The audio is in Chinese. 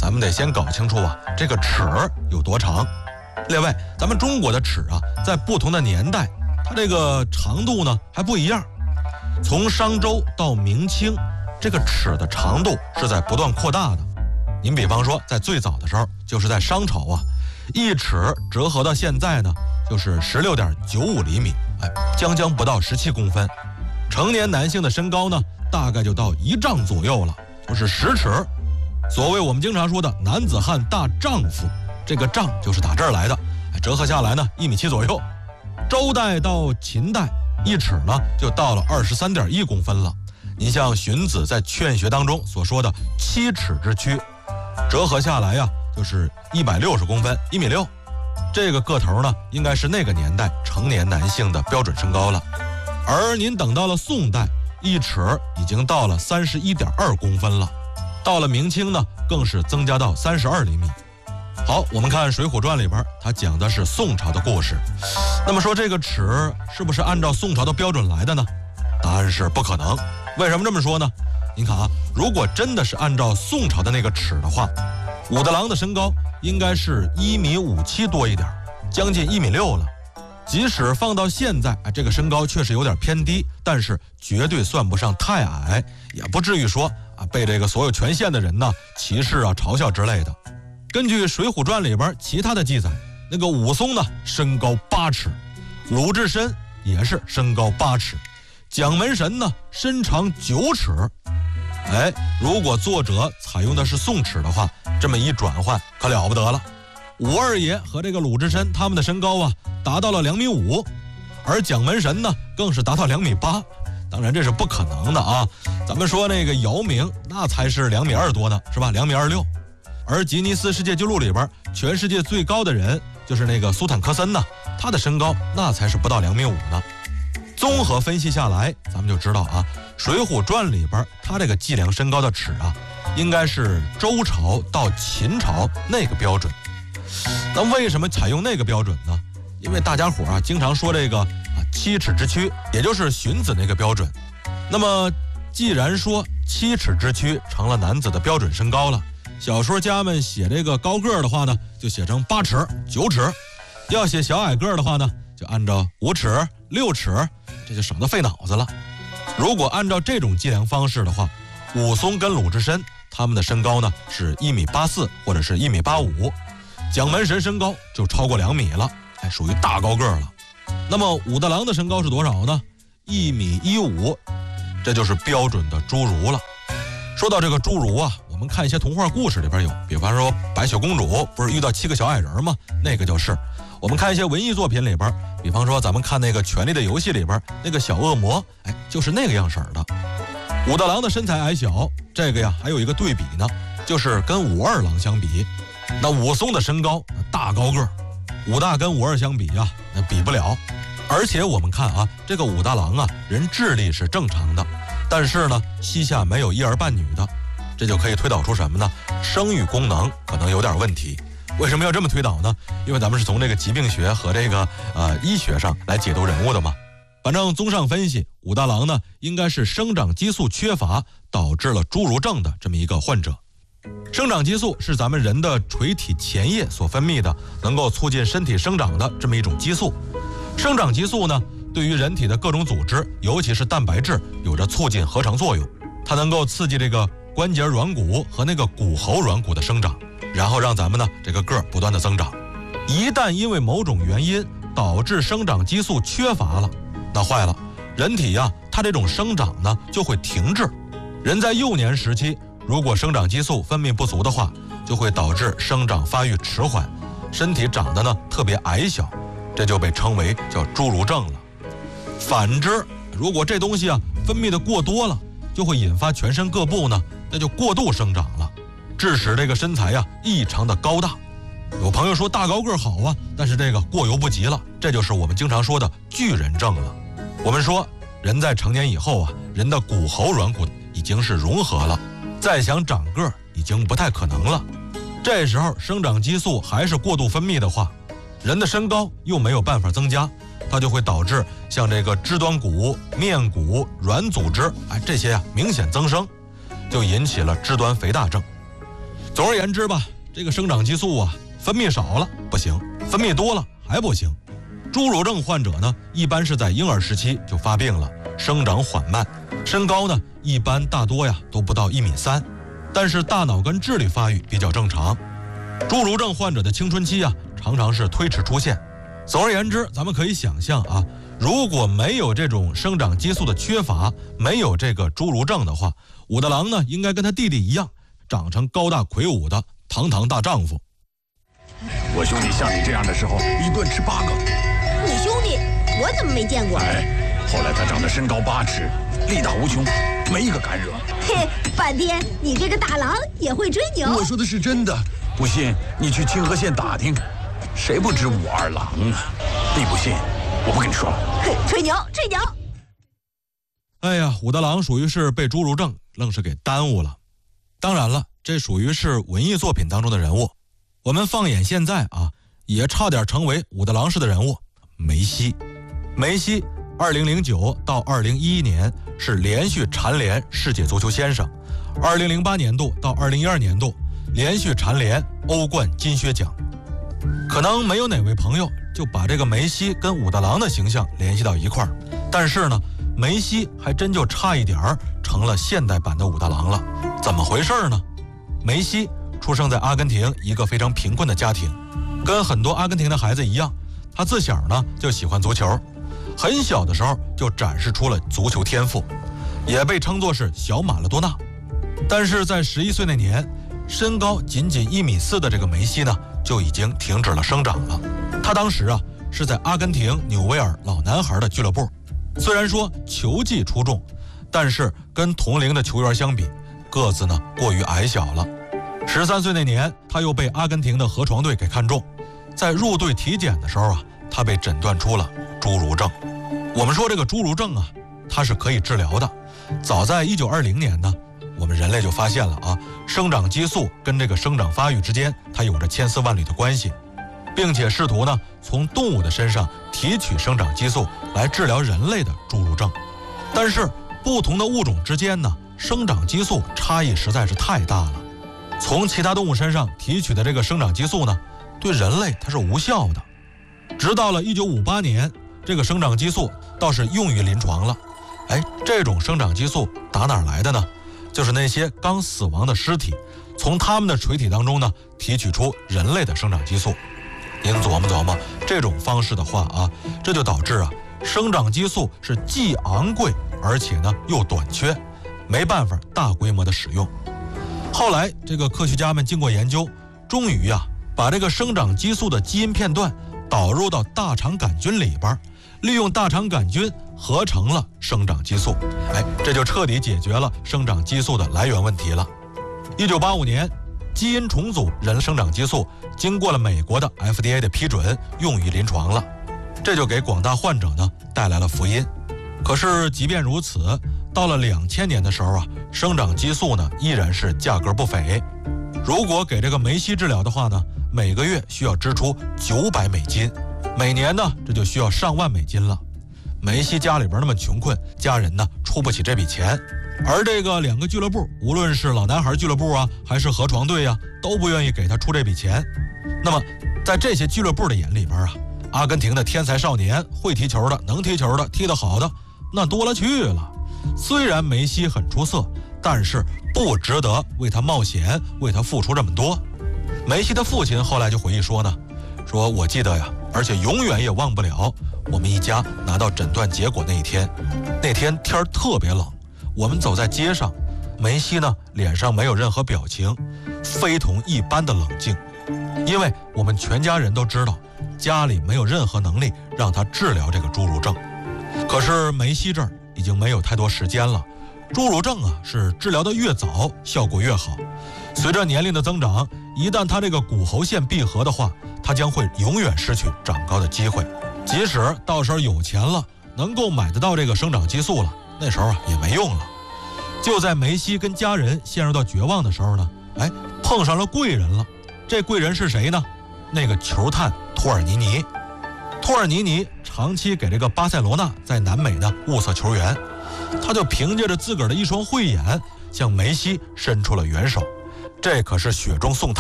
咱们得先搞清楚啊，这个尺有多长。另外，咱们中国的尺啊，在不同的年代，它这个长度呢还不一样。从商周到明清，这个尺的长度是在不断扩大的。您比方说，在最早的时候，就是在商朝啊，一尺折合到现在呢，就是16.95厘米，将将不到17公分。成年男性的身高呢，大概就到1丈左右了，就是10尺。所谓我们经常说的男子汉大丈夫，这个丈就是打这儿来的，折合下来呢1.7米左右。周代到秦代，一尺呢就到了23.1公分了。您像荀子在《劝学》当中所说的7尺之躯，折合下来呀，就是160公分，1.6米。这个个头呢，应该是那个年代成年男性的标准身高了。而您等到了宋代，一尺已经到了31.2公分了。到了明清呢，更是增加到32厘米。好，我们看《水浒传》里边，它讲的是宋朝的故事。那么说这个尺是不是按照宋朝的标准来的呢？答案是不可能。为什么这么说呢？您看啊，如果真的是按照宋朝的那个尺的话，武大郎的身高应该是1.57米多一点，将近1.6米了。即使放到现在，这个身高确实有点偏低，但是绝对算不上太矮，也不至于说被这个所有全县的人呢歧视啊、嘲笑之类的。根据《水浒传》里边其他的记载，那个武松呢身高8尺，鲁智深也是身高8尺，蒋门神呢身长9尺。如果作者采用的是宋尺的话，这么一转换可了不得了。武二爷和这个鲁智深他们的身高啊达到了2.5米，而蒋门神呢更是达到2.8米。当然这是不可能的啊，咱们说那个姚明那才是2.2米多呢，是吧？2.26米。而吉尼斯世界纪录里边全世界最高的人就是那个苏坦科森呢，他的身高那才是不到2.5米呢。综合分析下来，咱们就知道啊，《水浒传》里边他这个计量身高的尺啊，应该是周朝到秦朝那个标准。那为什么采用那个标准呢？因为大家伙啊经常说这个7尺之躯，也就是荀子那个标准。那么既然说7尺之躯成了男子的标准身高了，小说家们写这个高个的话呢，就写成8尺、9尺；要写小矮个的话呢，就按照5尺、6尺，这就省得费脑子了。如果按照这种计量方式的话，武松跟鲁智深他们的身高呢是1.84米或者是1.85米，蒋门神身高就超过2米了，属于大高个了。那么武大郎的身高是多少呢？1.15米，这就是标准的侏儒了。说到这个侏儒啊，我们看一些童话故事里边有，比方说白雪公主不是遇到7个小矮人吗？那个就是。我们看一些文艺作品里边，比方说咱们看那个《权力的游戏》里边那个小恶魔，就是那个样式的。武大郎的身材矮小，这个呀还有一个对比呢，就是跟武二郎相比，那武松的身高大高个，武大跟武二相比呀，那比不了。而且我们看啊，这个武大郎啊，人智力是正常的，但是呢，膝下没有一儿半女的，这就可以推导出什么呢？生育功能可能有点问题。为什么要这么推导呢？因为咱们是从这个疾病学和这个医学上来解读人物的嘛。反正综上分析，武大郎呢应该是生长激素缺乏导致了侏儒症的这么一个患者。生长激素是咱们人的垂体前叶所分泌的，能够促进身体生长的这么一种激素。生长激素呢，对于人体的各种组织，尤其是蛋白质，有着促进合成作用。它能够刺激这个关节软骨和那个骨骺软骨的生长，然后让咱们呢这个个儿不断的增长。一旦因为某种原因导致生长激素缺乏了，那坏了，人体呀它这种生长呢就会停滞。人在幼年时期，如果生长激素分泌不足的话，就会导致生长发育迟缓，身体长得呢特别矮小，这就被称为叫侏儒症了。反之，如果这东西啊分泌的过多了，就会引发全身各部呢那就过度生长了，致使这个身材呀异常的高大。有朋友说大高个好啊，但是这个过犹不及了，这就是我们经常说的巨人症了。我们说人在成年以后啊，人的骨骺软骨已经是融合了，再想长个已经不太可能了。这时候生长激素还是过度分泌的话，人的身高又没有办法增加，它就会导致像这个肢端骨、面骨、软组织这些明显增生，就引起了肢端肥大症。 总而言之吧，这个生长激素啊，分泌少了不行，分泌多了还不行。侏儒症患者呢，一般是在婴儿时期就发病了，生长缓慢，身高呢一般大多呀都不到1.3米，但是大脑跟智力发育比较正常。侏儒症患者的青春期啊，常常是推迟出现。总而言之，咱们可以想象啊，如果没有这种生长激素的缺乏，没有这个侏儒症的话，武大郎呢应该跟他弟弟一样，长成高大魁梧的堂堂大丈夫。 我兄弟像你这样的时候，一顿吃8个。 你兄弟，我怎么没见过？ 后来他长得身高8尺，力大无穷，没一个敢惹。 嘿，半天你这个大郎也会吹牛？ 我说的是真的，不信你去清河县打听，谁不知武二郎啊？你不信，我不跟你说了。 嘿，吹牛，吹牛！ 哎呀，武大郎属于是被侏儒症愣是给耽误了。当然了，这属于是文艺作品当中的人物。我们放眼现在啊，也差点成为武大郎式的人物。梅西2009到2011年是连续蝉联世界足球先生，2008年度到2012年度连续蝉联欧冠金靴奖。可能没有哪位朋友就把这个梅西跟武大郎的形象联系到一块儿，但是呢，梅西还真就差一点成了现代版的武大郎了。怎么回事呢？梅西出生在阿根廷一个非常贫困的家庭，跟很多阿根廷的孩子一样，他自小呢就喜欢足球，很小的时候就展示出了足球天赋，也被称作是小马拉多纳。但是在11岁那年，身高仅仅1.4米的这个梅西呢，就已经停止了生长了。他当时啊是在阿根廷纽维尔老男孩的俱乐部，虽然说球技出众，但是跟同龄的球员相比，个子呢过于矮小了。13岁那年，他又被阿根廷的河床队给看中，在入队体检的时候啊，他被诊断出了侏儒症。我们说这个侏儒症啊，它是可以治疗的。早在1920年呢，我们人类就发现了啊，生长激素跟这个生长发育之间，它有着千丝万缕的关系，并且试图呢从动物的身上提取生长激素来治疗人类的侏儒症。但是不同的物种之间呢，生长激素差异实在是太大了。从其他动物身上提取的这个生长激素呢，对人类它是无效的。直到了1958年，这个生长激素倒是用于临床了。这种生长激素打哪儿来的呢？就是那些刚死亡的尸体，从他们的垂体当中呢提取出人类的生长激素。您琢磨琢磨，这种方式的话啊，这就导致啊，生长激素是既昂贵而且呢又短缺，没办法大规模的使用。后来这个科学家们经过研究，终于啊把这个生长激素的基因片段导入到大肠杆菌里边，利用大肠杆菌合成了生长激素。这就彻底解决了生长激素的来源问题了。1985年，基因重组人生长激素经过了美国的 FDA 的批准，用于临床了，这就给广大患者呢带来了福音。可是即便如此，到了2000年的时候啊，生长激素呢依然是价格不菲。如果给这个梅西治疗的话呢，每个月需要支出$900，每年呢这就需要上万美金了。梅西家里边那么穷困，家人呢出不起这笔钱，而这个2个俱乐部，无论是老男孩俱乐部啊，还是河床队啊，都不愿意给他出这笔钱。那么在这些俱乐部的眼里边啊，阿根廷的天才少年，会踢球的，能踢球的，踢得好的，那多了去了。虽然梅西很出色，但是不值得为他冒险，为他付出这么多。梅西的父亲后来就回忆说呢，说我记得呀，而且永远也忘不了我们一家拿到诊断结果那一天。那天天特别冷，我们走在街上，梅西呢脸上没有任何表情，非同一般的冷静。因为我们全家人都知道，家里没有任何能力让他治疗这个侏儒症。可是梅西这儿已经没有太多时间了。侏儒症啊，是治疗的越早，效果越好。随着年龄的增长，一旦他这个骨骺线闭合的话，他将会永远失去长高的机会。即使到时候有钱了，能够买得到这个生长激素了，那时候啊也没用了。就在梅西跟家人陷入到绝望的时候呢，碰上了贵人了。这贵人是谁呢？那个球探托尔尼尼。托尔尼尼长期给这个巴塞罗那在南美呢物色球员，他就凭借着自个儿的一双慧眼，向梅西伸出了援手。 这可是雪中送炭。